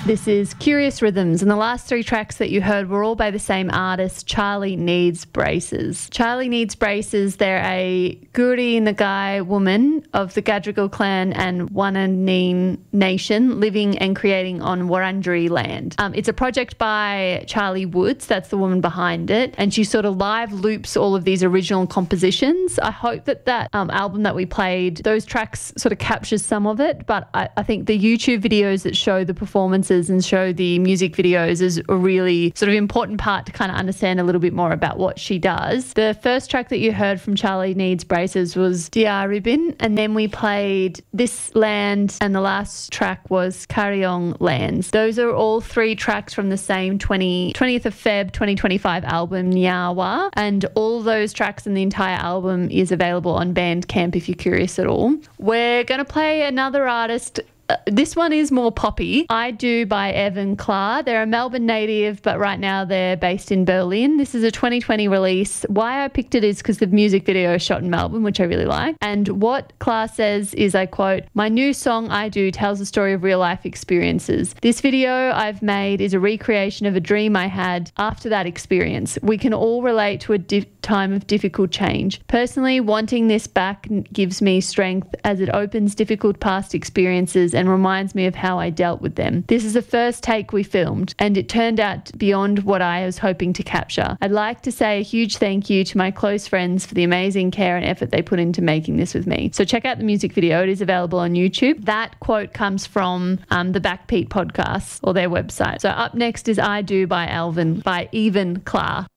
This is Curious Rhythms, and the last three tracks that you heard were all by the same artist, Charlie Needs Braces. Charlie Needs Braces, they're a Guri Nagai woman of the Gadrigal clan and Wananeen Nation living and creating on Wurundjeri land. It's a project by Charlie Woods, that's the woman behind it, and she sort of live loops all of these original compositions. I hope that album that we played, those tracks sort of captures some of it, but I think the YouTube videos that show the performances and show the music videos is a really sort of important part to kind of understand a little bit more about what she does. The first track that you heard from Charlie Needs Braces was Dia Ribbon, and then we played This Land, and the last track was Karyong Lands. Those are all three tracks from the same 20th of Feb 2025 album Nyawa, and all those tracks in the entire album is available on Bandcamp if you're curious at all. We're going to play another artist. This one is more poppy. I Do by Evan Clark. They're a Melbourne native, but right now they're based in Berlin. This is a 2020 release. Why I picked it is because the music video is shot in Melbourne, which I really like. And what Clark says is, I quote, "My new song, I Do, tells a story of real life experiences. This video I've made is a recreation of a dream I had after that experience. We can all relate to a time of difficult change. Personally, wanting this back gives me strength as it opens difficult past experiences and reminds me of how I dealt with them. This is the first take we filmed, and it turned out beyond what I was hoping to capture. I'd like to say a huge thank you to my close friends for the amazing care and effort they put into making this with me." So check out the music video. It is available on YouTube. That quote comes from the Backbeat podcast or their website. So up next is I Do by Evan Clark.